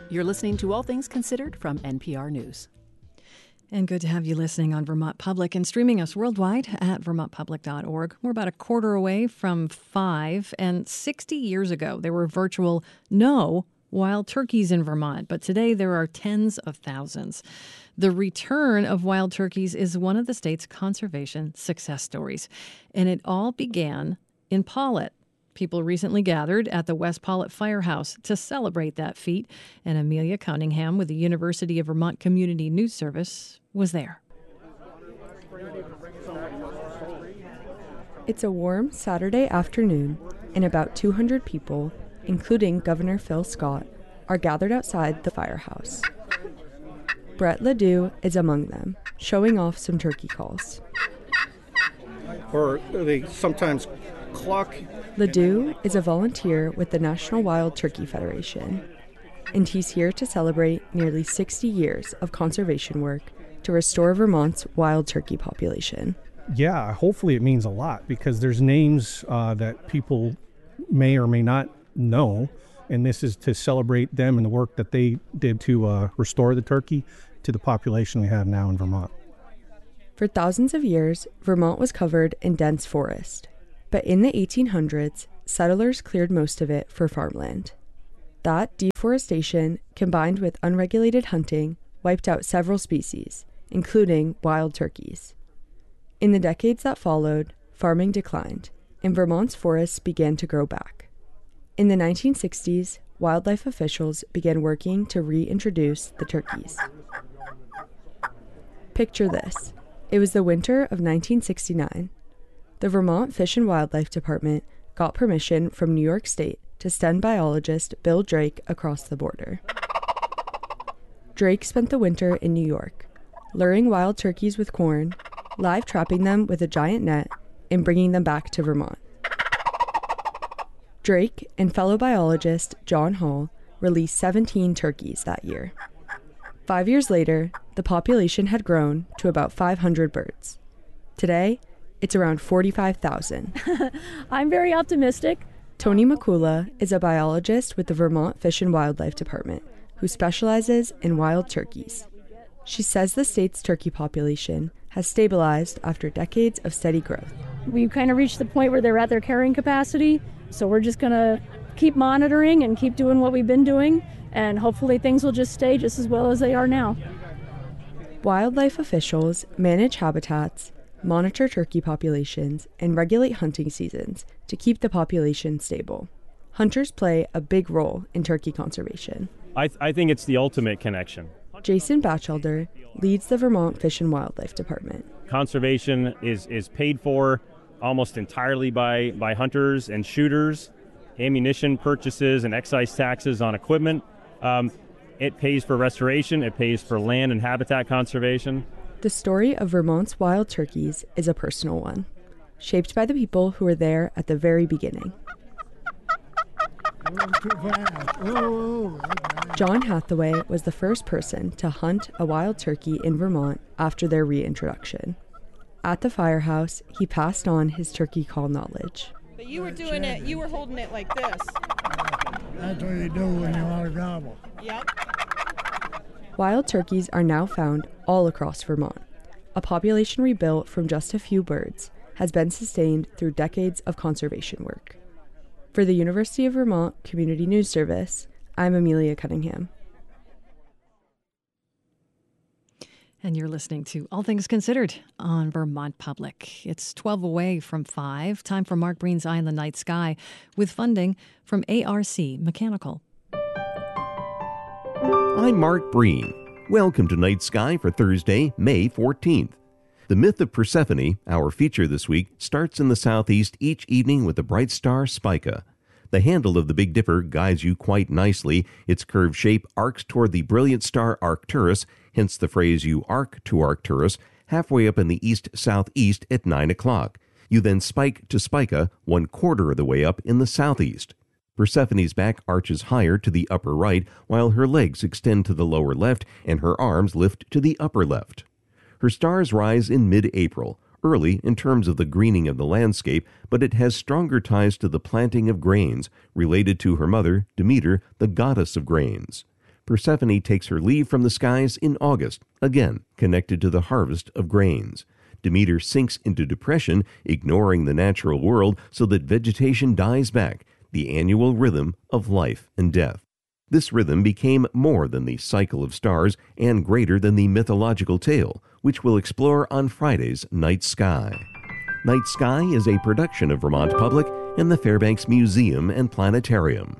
You're listening to All Things Considered from NPR News. And good to have you listening on Vermont Public and streaming us worldwide at vermontpublic.org. We're about a quarter away from 5, and 60 years ago, there were virtual no wild turkeys in Vermont, but today there are tens of thousands. The return of wild turkeys is one of the state's conservation success stories, and it all began in Pawlet. People recently gathered at the West Pawlet Firehouse to celebrate that feat, and Amelia Cunningham with the University of Vermont Community News Service was there. It's a warm Saturday afternoon, and about 200 people, including Governor Phil Scott, are gathered outside the firehouse. Brett Ledoux is among them, showing off some turkey calls. Or they sometimes cluck. Ledoux is a volunteer with the National Wild Turkey Federation, and he's here to celebrate nearly 60 years of conservation work to restore Vermont's wild turkey population. Yeah, hopefully it means a lot because there's names that people may or may not know, and this is to celebrate them and the work that they did to restore the turkey to the population we have now in Vermont. For thousands of years, Vermont was covered in dense forest. But in the 1800s, settlers cleared most of it for farmland. That deforestation, combined with unregulated hunting, wiped out several species, including wild turkeys. In the decades that followed, farming declined, and Vermont's forests began to grow back. In the 1960s, wildlife officials began working to reintroduce the turkeys. Picture this. It was the winter of 1969. The Vermont Fish and Wildlife Department got permission from New York State to send biologist Bill Drake across the border. Drake spent the winter in New York, luring wild turkeys with corn, live trapping them with a giant net, and bringing them back to Vermont. Drake and fellow biologist John Hall released 17 turkeys that year. 5 years later, the population had grown to about 500 birds. Today, it's around 45,000. I'm very optimistic. Toni Makula is a biologist with the Vermont Fish and Wildlife Department who specializes in wild turkeys. She says the state's turkey population has stabilized after decades of steady growth. We've kind of reached the point where they're at their carrying capacity, so we're just going to keep monitoring and keep doing what we've been doing, and hopefully things will just stay just as well as they are now. Wildlife officials manage habitats, monitor turkey populations, and regulate hunting seasons to keep the population stable. Hunters play a big role in turkey conservation. I think it's the ultimate connection. Jason Batchelder leads the Vermont Fish and Wildlife Department. Conservation is paid for almost entirely by hunters and shooters, ammunition purchases and excise taxes on equipment. It pays for restoration, it pays for land and habitat conservation. The story of Vermont's wild turkeys is a personal one, shaped by the people who were there at the very beginning. John Hathaway was the first person to hunt a wild turkey in Vermont after their reintroduction. At the firehouse, he passed on his turkey call knowledge. But you were doing it, you were holding it like this. That's what you do when you want to gobble. Yep. Wild turkeys are now found all across Vermont. A population rebuilt from just a few birds has been sustained through decades of conservation work. For the University of Vermont Community News Service, I'm Amelia Cunningham. And you're listening to All Things Considered on Vermont Public. It's 12 away from 5. Time for Mark Breen's Eye in the Night Sky with funding from ARC Mechanical. I'm Mark Breen. Welcome to Night Sky for Thursday, May 14th. The myth of Persephone, our feature this week, starts in the southeast each evening with the bright star Spica. The handle of the Big Dipper guides you quite nicely. Its curved shape arcs toward the brilliant star Arcturus, hence the phrase you arc to Arcturus, halfway up in the east-southeast at 9 o'clock. You then spike to Spica, 1/4 of the way up in the southeast. Persephone's back arches higher to the upper right, while her legs extend to the lower left and her arms lift to the upper left. Her stars rise in mid-April, early in terms of the greening of the landscape, but it has stronger ties to the planting of grains, related to her mother, Demeter, the goddess of grains. Persephone takes her leave from the skies in August, again connected to the harvest of grains. Demeter sinks into depression, ignoring the natural world so that vegetation dies back, the annual rhythm of life and death. This rhythm became more than the cycle of stars and greater than the mythological tale, which we'll explore on Friday's Night Sky. Night Sky is a production of Vermont Public and the Fairbanks Museum and Planetarium.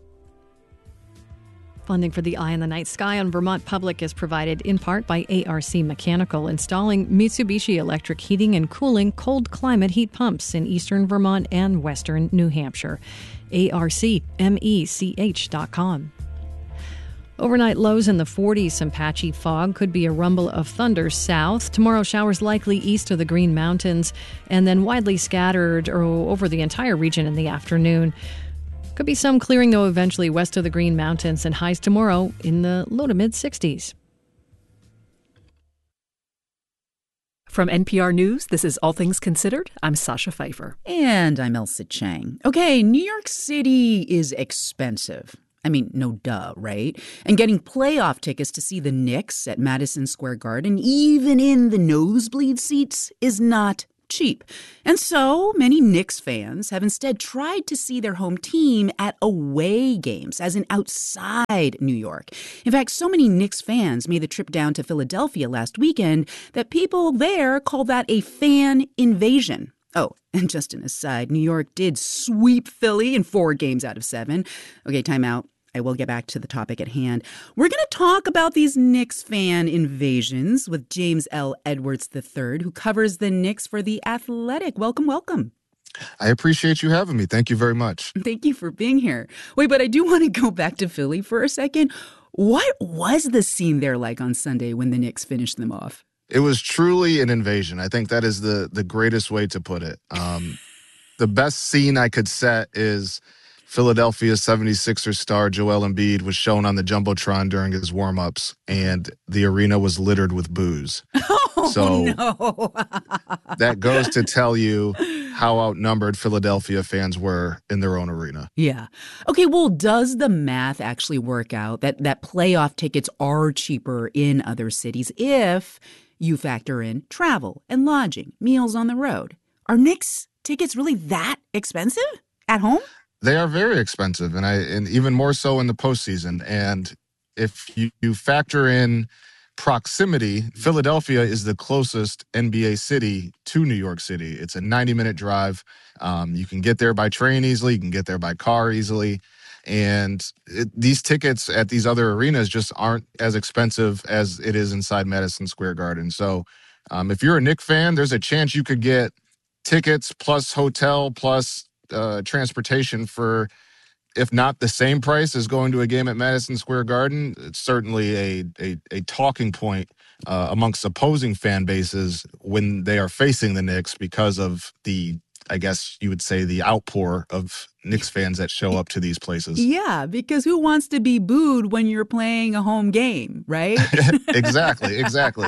Funding for the Eye in the Night Sky on Vermont Public is provided in part by ARC Mechanical, installing Mitsubishi Electric Heating and Cooling cold climate heat pumps in eastern Vermont and western New Hampshire. ARCMECH.com. Overnight lows in the 40s. Some patchy fog, could be a rumble of thunder south. Tomorrow, showers likely east of the Green Mountains, and then widely scattered over the entire region in the afternoon. Could be some clearing, though, eventually west of the Green Mountains, and highs tomorrow in the low to mid-60s. From NPR News, this is All Things Considered. I'm Sasha Pfeiffer. And I'm Elsa Chang. Okay, New York City is expensive. I mean, no duh, right? And getting playoff tickets to see the Knicks at Madison Square Garden, even in the nosebleed seats, is not cheap. And so many Knicks fans have instead tried to see their home team at away games, as in outside New York. In fact, so many Knicks fans made the trip down to Philadelphia last weekend that people there call that a fan invasion. Oh, and just an aside, New York did sweep Philly in 4 games out of 7. Okay, time out. I will get back to the topic at hand. We're going to talk about these Knicks fan invasions with James L. Edwards III, who covers the Knicks for The Athletic. Welcome, welcome. I appreciate you having me. Thank you very much. Thank you for being here. Wait, but I do want to go back to Philly for a second. What was the scene there like on Sunday when the Knicks finished them off? It was truly an invasion. I think that is the greatest way to put it. The best scene I could set is Philadelphia 76ers star Joel Embiid was shown on the Jumbotron during his warm-ups, and the arena was littered with booze. Oh, so no. That goes to tell you how outnumbered Philadelphia fans were in their own arena. Yeah. Okay, well, does the math actually work out that playoff tickets are cheaper in other cities if you factor in travel and lodging, meals on the road? Are Knicks tickets really that expensive at home? They are very expensive, and even more so in the postseason. And if you factor in proximity, Philadelphia is the closest NBA city to New York City. It's a 90-minute drive. You can get there by train easily. You can get there by car easily. And these tickets at these other arenas just aren't as expensive as it is inside Madison Square Garden. So if you're a Knicks fan, there's a chance you could get tickets plus hotel plus transportation for, if not the same price as going to a game at Madison Square Garden. It's certainly a talking point amongst opposing fan bases when they are facing the Knicks because of the, I guess you would say, the outpour of Knicks fans that show up to these places. Yeah, because who wants to be booed when you're playing a home game, right? Exactly.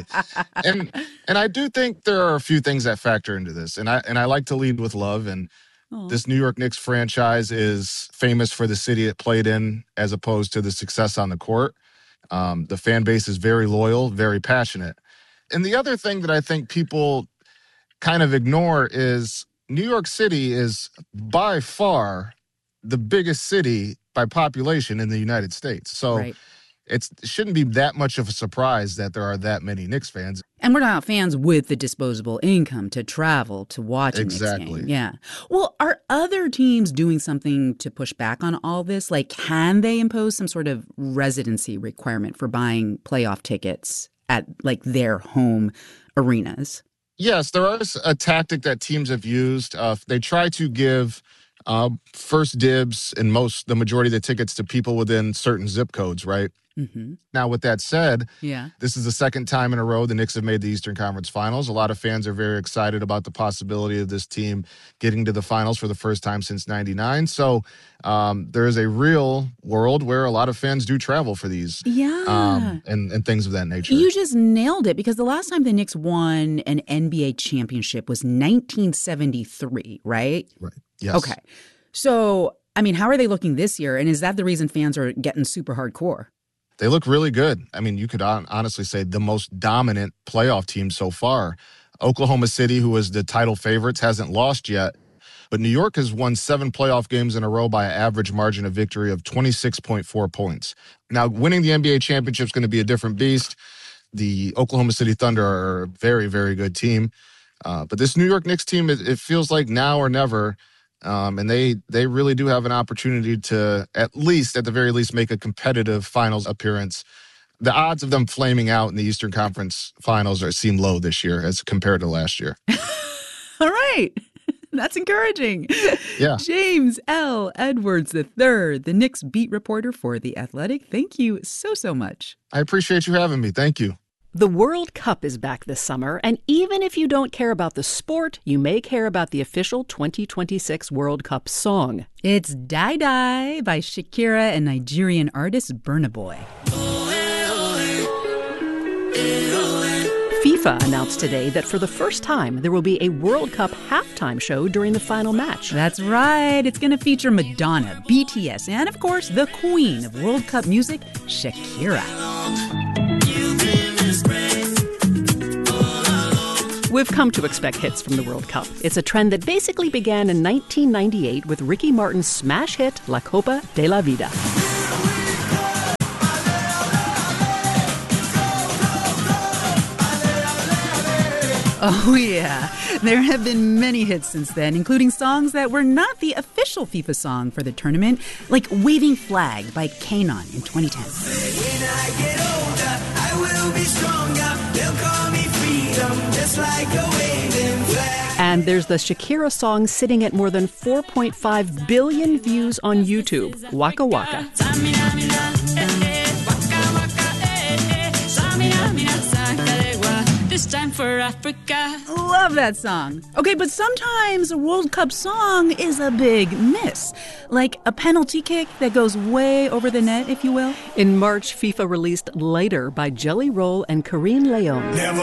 And I do think there are a few things that factor into this. And I like to lead with love. And this New York Knicks franchise is famous for the city it played in as opposed to the success on the court. The fan base is very loyal, very passionate. And the other thing that I think people kind of ignore is New York City is by far the biggest city by population in the United States. So right. It shouldn't be that much of a surprise that there are that many Knicks fans. And we're not fans with the disposable income to travel to watch a Knicks game. Yeah. Well, are other teams doing something to push back on all this? Like, can they impose some sort of residency requirement for buying playoff tickets at, like, their home arenas? Yes, there is a tactic that teams have used. They try to give first dibs and the majority of the tickets to people within certain zip codes, right? Mm-hmm. Now, with that said, yeah, this is the second time in a row the Knicks have made the Eastern Conference Finals. A lot of fans are very excited about the possibility of this team getting to the finals for the first time since '99. So there is a real world where a lot of fans do travel for these, and things of that nature. You just nailed it, because the last time the Knicks won an NBA championship was 1973, right? Right. Yes. Okay. So, I mean, how are they looking this year? And is that the reason fans are getting super hardcore? They look really good. I mean, you could honestly say the most dominant playoff team so far. Oklahoma City, who was the title favorites, hasn't lost yet. But New York has won 7 playoff games in a row by an average margin of victory of 26.4 points. Now, winning the NBA championship is going to be a different beast. The Oklahoma City Thunder are a very, very good team. But this New York Knicks team, it feels like now or never. And they really do have an opportunity to, at the very least, make a competitive finals appearance. The odds of them flaming out in the Eastern Conference finals seem low this year as compared to last year. All right. That's encouraging. Yeah. James L. Edwards III, the Knicks beat reporter for The Athletic. Thank you so much. I appreciate you having me. Thank you. The World Cup is back this summer, and even if you don't care about the sport, you may care about the official 2026 World Cup song. It's Die Die by Shakira and Nigerian artist Burna Boy. FIFA announced today that for the first time, there will be a World Cup halftime show during the final match. That's right. It's going to feature Madonna, BTS, and, of course, the queen of World Cup music, Shakira. We've come to expect hits from the World Cup. It's a trend that basically began in 1998 with Ricky Martin's smash hit La Copa de la Vida. Oh, yeah. There have been many hits since then, including songs that were not the official FIFA song for the tournament, like Waving Flag by Kanon in 2010. When I get older, I will be stronger. They'll call me freedom, just like a waving flag. And there's the Shakira song sitting at more than 4.5 billion views on YouTube, Waka Waka. This time for Africa. Love that song. Okay, but sometimes a World Cup song is a big miss. Like a penalty kick that goes way over the net, if you will. In March, FIFA released Lighter by Jelly Roll and Karine Leon. Never